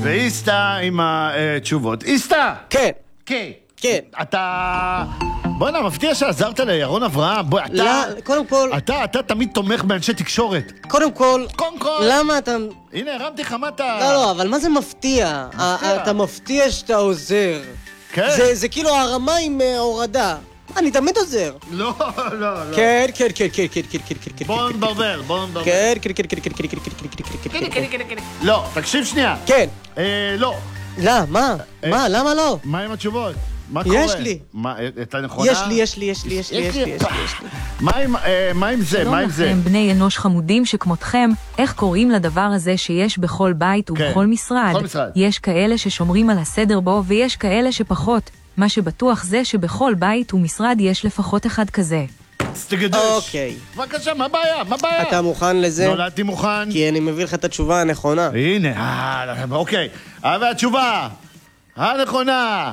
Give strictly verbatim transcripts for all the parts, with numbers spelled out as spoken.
ואיסטה עם התשובות. איסטה! כן. כן. כן. אתה... בוא נה, מפתיע שעזרת לירון אברהם. בוא, אתה... לא, קודם כל... אתה, אתה תמיד תומך באנשי תקשורת. קודם כל... קודם כל... למה אתה... הנה, הרמתי לך, מה אתה... לא, לא, אבל מה זה מפתיע? מפתיע. אתה מפתיע שאתה עוזר. כן. זה, זה כאילו הרמה עם הורדה. אני תמיד עוזר. לא, לא, לא. כן, כן, כן, כן, כן, כן, כן, כן. בון ברבר, בון ברבר. כן, כן, כן, כן, כן, כן, כן, כן, כן, כן, כן. לא, תקשיב שנייה. כן. אה, לא. לא, מה? מה? למה לא? מה עם התשובות? מה קורה? יש לי. מה, אתה נכונה? יש לי, יש לי, יש לי, יש לי, יש לי, יש לי. מה עם, מה עם זה? מה עם זה? שלום לכם, בני אנוש חמודים שכמותכם, איך קוראים לדבר הזה שיש בכל בית ובכל משרד? בכל משרד. יש כאלה ששומרים על הסדר בו ויש כאלה שפחות. מה שבטוח זה שבכל בית ומשרד יש לפחות אחד כזה. תגדש. אוקיי. בבקשה, מה הבעיה? מה הבעיה? אתה מוכן לזה? נולדתי מוכן. כי אני מביא לך את התשובה הנכונה. הנה, אה, אוקיי. והתשובה הנכונה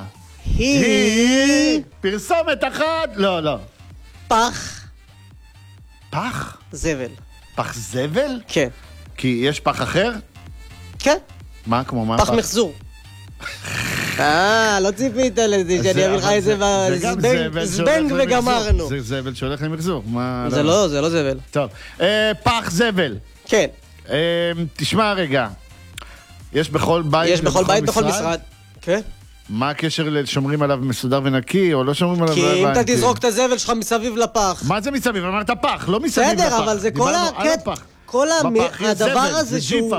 היא... פרסומת אחת? לא, לא. פח פח? זבל. פח זבל? כן. כי יש פח אחר? כן. מה, כמו מה? פח מחזור. אה, לא ציפית לזה שאני אביא לך איזה זבנג וגמרנו. זה זבל שהולך למחזור. זה לא, זה לא זבל. טוב. פח זבל. כן. תשמע רגע. יש בכל בית יש בכל בית, בכל משרד. כן. מה הקשר לשומרים עליו מסודר ונקי, או לא שומרים עליו? כי אם אתה תזרוק את הזבל שלך מסביב לפח. מה זה מסביב? אמרת פח, לא מסביב לפח. בסדר, אבל זה כל הקט... כל הדבר הזה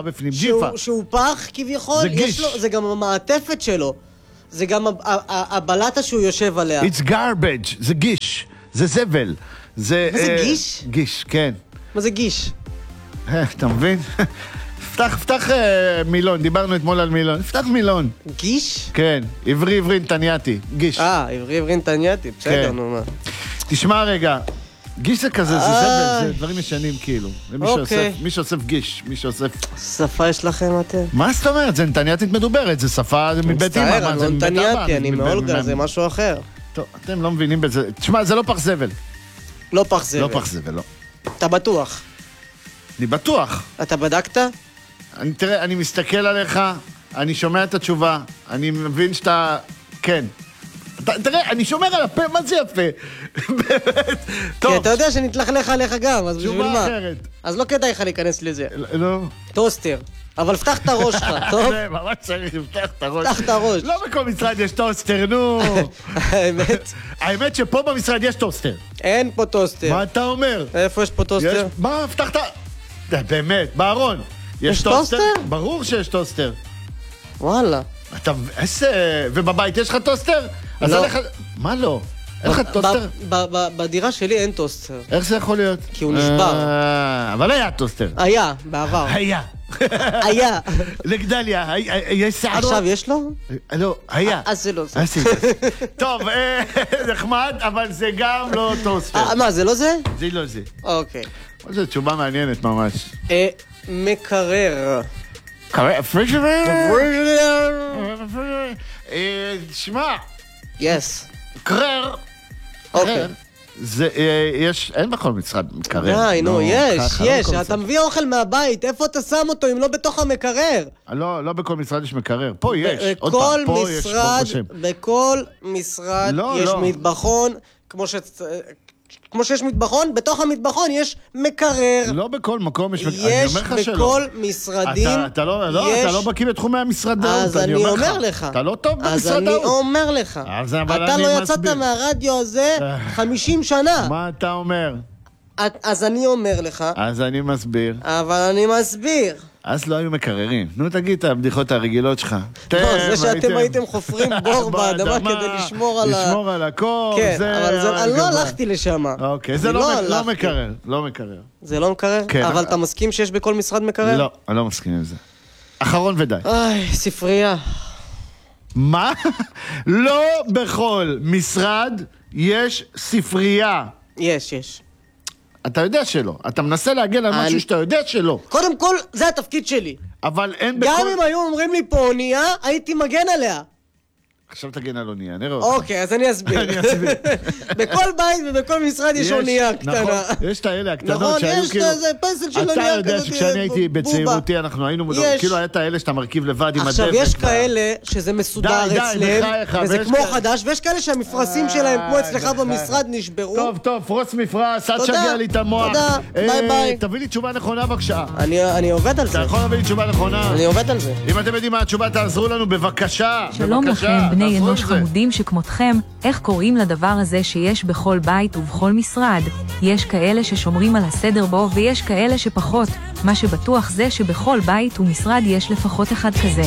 שהוא פח כביכול, זה גם המעטפת שלו. זה גם הבלטה שהוא יושב עליה. It's garbage, זה גיש, זה זבל. מה זה גיש? גיש, כן. מה זה גיש? אתה מבין? פתח, פתח מילון, דיברנו אתמול על מילון. פתח מילון. גיש? כן, עברי עברי נתניאתי, גיש. אה, עברי עברי נתניאתי, בסדר, נו מה. תשמע רגע. גיש זה כזה, זה זבל, זה דברים ישנים כאילו. מי שאוסף גיש, מי שאוסף... שפה יש לכם אתם? מה זאת אומרת? זה נתניאתית מדוברת, זה שפה מבית אימא. מצטער, אני לא נתניאתי, אני מאולגה, זה משהו אחר. טוב, אתם לא מבינים בזה. תשמע, זה לא פח זבל. לא פח זבל. לא פח זבל, לא. אתה בטוח? אני בטוח. אתה בדקת? תראה, אני מסתכל עליך, אני שומע את התשובה, אני מבין שאתה... כן. תראה, אני שומר על הפה, מה זה יפה? באמת. כי אתה יודע שנתלכלך עליך גם, אז בשביל מה? תשובה אחרת. אז לא כדאי לך להיכנס לזה. לא. טוסטר. אבל פתח את הראש שלך, טוב? זה ממש צריך, פתח את הראש. פתח את הראש. לא בכל משרד יש טוסטר, נו. האמת? האמת שפה במשרד יש טוסטר. אין פה טוסטר. מה אתה אומר? איפה יש פה טוסטר? מה, פתח את ה... באמת, בארון. יש טוסטר? ברור שיש טוסטר. וואלה. אתה, איזה... ובבית יש לך טוסטר? לא. מה לא? אין לך טוסטר? בדירה שלי אין טוסטר. איך זה יכול להיות? כי הוא נשבר. אבל היה טוסטר. היה, בעבר. היה. היה. לגדליה, יש שערות? עכשיו יש לו? לא, היה. אז זה לא זה. טוב, נחמד, אבל זה גם לא טוסטר. מה, זה לא זה? זה לא זה. אוקיי. זו תשובה מעניינת ממש. מקרר. פריג'רר? שמע. יס. קרר. אוקיי. זה, יש, אין בכל משרד מקרר. די, נו, יש, יש. אתה מביא אוכל מהבית, איפה אתה שם אותו אם לא בתוך המקרר? לא, לא בכל משרד יש מקרר. פה יש. בכל משרד, בכל משרד יש מטבחון, כמו ש... כמו שיש מטבחון, בתוך המטבחון יש מקרר. לא בכל מקום יש מקרר. יש בכל משרדים. אתה לא בקיא בתחומי המשרדות. אז אני אומר לך. אתה לא טוב במשרדות. אז אני אומר לך. אתה לא יצאת מהרדיו הזה חמישים שנה. מה אתה אומר? אז אני אומר לך. אז אני מסביר. אבל אני מסביר. אז לא היו מקררים. נו, תגיד את הבדיחות הרגילות שלך. לא, זה שאתם הייתם חופרים בור באדמה כדי לשמור על ה... לשמור על הכל. כן, אבל אני לא הלכתי לשם. אוקיי, זה לא מקרר. לא מקרר. זה לא מקרר? אבל אתה מסכים שיש בכל משרד מקרר? לא, אני לא מסכים עם זה. אחרון ודי. איי, ספרייה. מה? לא בכל משרד יש ספרייה. יש, יש. אתה יודע שלא. אתה מנסה להגן על משהו שאתה יודע שלא. קודם כל, זה התפקיד שלי. אבל אין בכל... גם אם היו אומרים לי פה אונייה, הייתי מגן עליה. עכשיו תגן על אונייה, נראה אותך. אוקיי, אז אני אסביר. אני אסביר. בכל בית ובכל משרד יש אונייה קטנה. נכון, יש את האלה הקטנות נכון, שהיו יש כאילו... איזה פסל של אונייה כזאת. אתה יודע שכשאני הייתי בצעירותי, אנחנו היינו... כאילו היה את האלה שאתה מרכיב לבד עם הדבק. עכשיו, יש כאלה שזה מסודר אצלם, וזה כמו חדש, ויש כאלה שהמפרסים שלהם, כמו אצלך במשרד, נשברו. טוב, טוב, פרוס מפרס, אל תשגע לי את המוח. תודה, ביי ביי. תביא לי תשובה נכונה בבקשה. אני עובד על זה. אתה יכול להביא לי תשובה נכונה? אני עובד על זה. אם אתם יודעים מה התשובה, תעזרו לנו, בבקשה. שלום לכם, בני אנוש חמודים שכמותכם, איך קוראים לדבר הזה שיש בכל בית ובכל משרד? יש כאלה ששומרים על הסדר בו ויש כאלה שפחות. מה שבטוח זה שבכל בית ומשרד יש לפחות אחד כזה.